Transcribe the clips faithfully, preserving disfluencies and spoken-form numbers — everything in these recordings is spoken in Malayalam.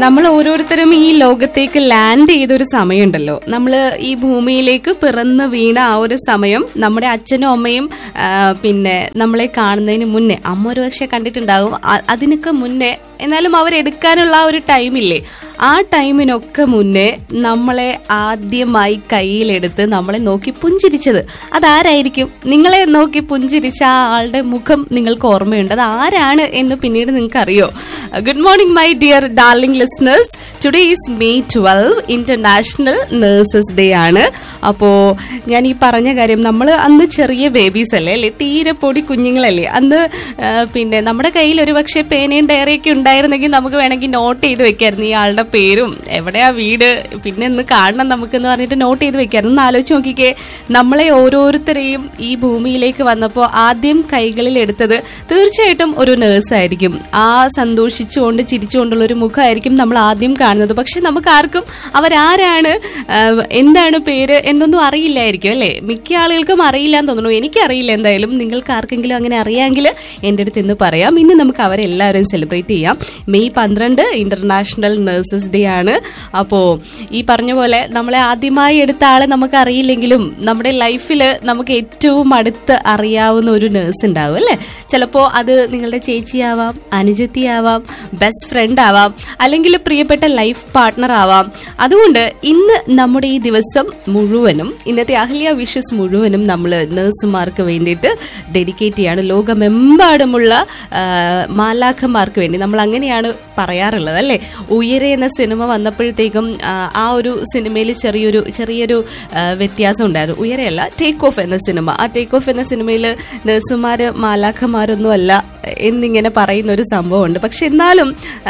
നമ്മൾ ഓരോരുത്തരും ഈ ലോകത്തേക്ക് ലാൻഡ് ചെയ്തൊരു സമയമുണ്ടല്ലോ. നമ്മൾ ഈ ഭൂമിയിലേക്ക് പിറന്ന് വീണ ആ ഒരു സമയം നമ്മുടെ അച്ഛനും അമ്മയും പിന്നെ നമ്മളെ കാണുന്നതിന് മുന്നേ, അമ്മ ഒരു പക്ഷെ കണ്ടിട്ടുണ്ടാകും, അതിനൊക്കെ മുന്നേ എന്നാലും അവരെടുക്കാനുള്ള ആ ഒരു ടൈമില്ലേ, ആ ടൈമിനൊക്കെ മുന്നേ നമ്മളെ ആദ്യമായി കയ്യിലെടുത്ത് നമ്മളെ നോക്കി പുഞ്ചിരിച്ചത് അതാരായിരിക്കും? നിങ്ങളെ നോക്കി പുഞ്ചിരിച്ച ആ ആളുടെ മുഖം നിങ്ങൾക്ക് ഓർമ്മയുണ്ട്. അത് ആരാണ് എന്ന് പിന്നീട് നിങ്ങൾക്ക് അറിയോ? Good morning my dear darling listeners. Today is May twelve, international nurses day ആണ്. അപ്പോ ഞാൻ ഈ പറഞ്ഞ കാര്യം, നമ്മൾ അന്ന് ചെറിയ ബേബീസ് അല്ലേ അല്ലേ തീരെ പൊടി കുഞ്ഞുങ്ങളല്ലേ അന്ന്. പിന്നെ നമ്മുടെ കയ്യിൽ ഒരു പക്ഷെ പേനയും ഡയറിയൊക്കെ ഉണ്ടായിരുന്നെങ്കിൽ നമുക്ക് വേണമെങ്കിൽ നോട്ട് ചെയ്ത് വെക്കായിരുന്നു ഈ ആളുടെ പേരും, എവിടെയാ വീട്, പിന്നെ ഇന്ന് കാണണം നമുക്കെന്ന് പറഞ്ഞിട്ട് നോട്ട് ചെയ്ത് വെക്കായിരുന്നു. ഒന്ന് ആലോചിച്ച് നോക്കിക്കേ, നമ്മളെ ഓരോരുത്തരെയും ഈ ഭൂമിയിലേക്ക് വന്നപ്പോൾ ആദ്യം കൈകളിൽ എടുത്തത് തീർച്ചയായിട്ടും ഒരു നേഴ്സായിരിക്കും. ആ സന്തോഷിച്ചുകൊണ്ട് ചിരിച്ചുകൊണ്ടുള്ള ഒരു മുഖമായിരിക്കും നമ്മൾ ആദ്യം കാണുന്നത്. പക്ഷെ നമുക്ക് ആർക്കും അവരാരാണ്, എന്താണ് പേര് എന്നൊന്നും അറിയില്ലായിരിക്കും അല്ലെ? മിക്ക ആളുകൾക്കും അറിയില്ല എന്ന് തോന്നുന്നു. എനിക്കറിയില്ല. എന്തായാലും നിങ്ങൾക്ക് ആർക്കെങ്കിലും അങ്ങനെ അറിയാമെങ്കിൽ എൻ്റെ അടുത്ത് ഇന്ന് പറയാം. ഇന്ന് നമുക്ക് അവരെല്ലാവരും സെലിബ്രേറ്റ് ചെയ്യാം. മെയ് പന്ത്രണ്ട് ഇന്റർനാഷണൽ നഴ്സസ് ഡേ ആണ്. അപ്പോ ഈ പറഞ്ഞ പോലെ നമ്മളെ ആദ്യമായി എടുത്ത ആളെ നമുക്ക് അറിയില്ലെങ്കിലും നമ്മുടെ ലൈഫിൽ നമുക്ക് ഏറ്റവും അടുത്ത് അറിയാവുന്ന ഒരു നേഴ്സ് ഉണ്ടാവും അല്ലെ? ചിലപ്പോ അത് നിങ്ങളുടെ ചേച്ചിയാവാം, അനുജത്തിയാവാം, ബെസ്റ്റ് ഫ്രണ്ട് ആവാം, അല്ലെങ്കിൽ പ്രിയപ്പെട്ട ലൈഫ് പാർട്ട്ണർ ആവാം. അതുകൊണ്ട് ഇന്ന് നമ്മുടെ ഈ ദിവസം മുഴുവനും, ഇന്നത്തെ അഹല്യ വിഷസ് മുഴുവനും നമ്മൾ നഴ്സുമാർക്ക് വേണ്ടിയിട്ട് ഡെഡിക്കേറ്റ് ചെയ്യാണ്. ലോകമെമ്പാടുമുള്ള മാലാഖമാർക്ക് വേണ്ടി നമ്മൾ അങ്ങനെയാണ് പറയാറുള്ളത് അല്ലെ? ഉയരെ എന്ന സിനിമ വന്നപ്പോഴത്തേക്കും ആ ഒരു സിനിമയിൽ ചെറിയൊരു ചെറിയൊരു വ്യത്യാസം ഉണ്ടായിരുന്നു. ഉയരെയല്ല, ടേക്ക് ഓഫ് എന്ന സിനിമ. ആ ടേക്ക് ഓഫ് എന്ന സിനിമയിൽ നഴ്സുമാര് മാലാഖമാരൊന്നും അല്ല എന്നിങ്ങനെ പറയുന്ന ഒരു സംഭവമുണ്ട്. പക്ഷെ എന്നാലും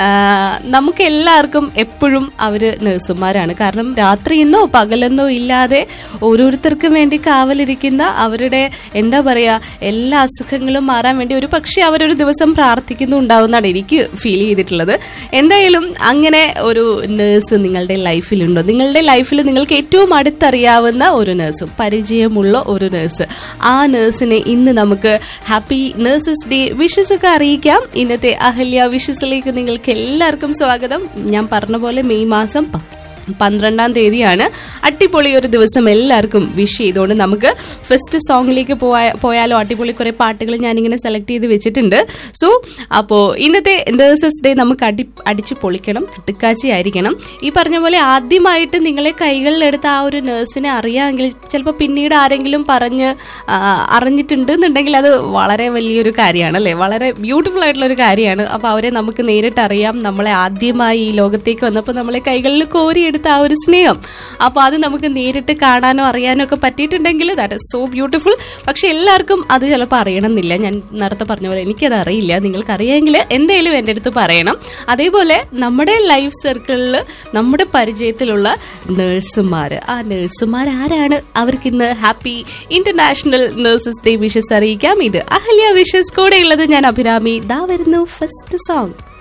നമുക്ക് എല്ലാവർക്കും എപ്പോഴും അവര് നഴ്സുമാരാണ്. കാരണം രാത്രിയെന്നോ പകലെന്നോ ഇല്ലാതെ ഓരോരുത്തർക്കും വേണ്ടി കാവലിരിക്കുന്ന, അവരുടെ എന്താ പറയാ, എല്ലാ അസുഖങ്ങളും മാറാൻ വേണ്ടി ഒരു പക്ഷെ അവരൊരു ദിവസം പ്രാർത്ഥിക്കുന്നുണ്ടാവുന്നതാണ് എനിക്ക് ഫീൽ ചെയ്തിട്ടുള്ളത്. എന്തായാലും അങ്ങനെ ഒരു നേഴ്സ് നിങ്ങളുടെ ലൈഫിലുണ്ടോ? നിങ്ങളുടെ ലൈഫിൽ നിങ്ങൾക്ക് ഏറ്റവും അടുത്തറിയാവുന്ന ഒരു നേഴ്സും പരിചയമുള്ള ഒരു നേഴ്സ്, ആ നേഴ്സിനെ ഇന്ന് നമുക്ക് ഹാപ്പി നേഴ്സസ് ഡേ വിഷസ് ഒക്കെ അറിയിക്കാം. ഇന്നത്തെ അഹല്യ വിഷസിലേക്ക് നിങ്ങൾക്ക് എല്ലാവർക്കും സ്വാഗതം. ഞാൻ പറഞ്ഞ പോലെ മെയ് മാസം പന്ത്രണ്ടാം തീയതിയാണ്. അടിപൊളി ഒരു ദിവസം എല്ലാവർക്കും വിഷ് ചെയ്തുകൊണ്ട് നമുക്ക് ഫസ്റ്റ് സോങ്ങിലേക്ക് പോയാലോ? അടിപൊളി കുറെ പാട്ടുകൾ ഞാനിങ്ങനെ സെലക്ട് ചെയ്ത് വെച്ചിട്ടുണ്ട്. സോ അപ്പോ ഇന്നത്തെ നേഴ്സസ് ഡേ നമുക്ക് അടി അടിച്ചു പൊളിക്കണം, കിട്ടുക്കാച്ചി ആയിരിക്കണം. ഈ പറഞ്ഞ പോലെ ആദ്യമായിട്ട് നിങ്ങളെ കൈകളിലെടുത്ത ആ ഒരു നേഴ്സിനെ അറിയാമെങ്കിൽ, ചിലപ്പോൾ പിന്നീട് ആരെങ്കിലും പറഞ്ഞ് അറിഞ്ഞിട്ടുണ്ടെന്നുണ്ടെങ്കിൽ അത് വളരെ വലിയൊരു കാര്യമാണ് അല്ലെ? വളരെ ബ്യൂട്ടിഫുൾ ആയിട്ടുള്ള ഒരു കാര്യമാണ്. അപ്പൊ അവരെ നമുക്ക് നേരിട്ട് അറിയാം. നമ്മളെ ആദ്യമായി ഈ ലോകത്തേക്ക് വന്നപ്പോൾ നമ്മളെ കൈകളിൽ കോരി എടുത്ത ആ ഒരു സ്നേഹം, അപ്പൊ അത് നമുക്ക് നേരിട്ട് കാണാനോ അറിയാനോ ഒക്കെ പറ്റിയിട്ടുണ്ടെങ്കിൽ ദാറ്റ് ഇസ് സോ ബ്യൂട്ടിഫുൾ. പക്ഷെ എല്ലാവർക്കും അത് ചിലപ്പോൾ അറിയണമെന്നില്ല. ഞാൻ നേരത്തെ പറഞ്ഞ പോലെ എനിക്കത് അറിയില്ല. നിങ്ങൾക്ക് അറിയാമെങ്കിൽ എന്തായാലും എൻ്റെ അടുത്ത് പറയണം. അതേപോലെ നമ്മുടെ ലൈഫ് സർക്കിളിൽ നമ്മുടെ പരിചയത്തിലുള്ള നഴ്സുമാർ, ആ നഴ്സുമാർ ആരാണ്? അവർക്കിന്ന് happy international nurses day wishes അറിയിക്കാം. ഇത് അഹല്യ വിഷസ്. കൂടെ ഉള്ളത് ഞാൻ അഭിരാമി. ദാ വരുന്നു ഫസ്റ്റ് സോങ്.